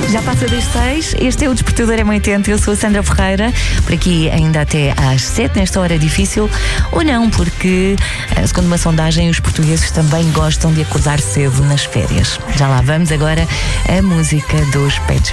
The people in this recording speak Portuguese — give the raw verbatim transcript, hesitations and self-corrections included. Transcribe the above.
Já passa das seis, este é o Despertador M oitenta, eu sou a Sandra Ferreira, por aqui ainda até às sete, nesta hora difícil, ou não, porque, segundo uma sondagem, os portugueses também gostam de acordar cedo nas férias. Já lá vamos agora a música dos Pet Shop